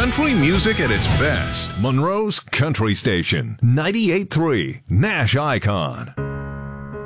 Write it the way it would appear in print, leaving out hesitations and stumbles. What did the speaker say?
Country music at its best. Monroe's Country Station. 98.3 Nash Icon.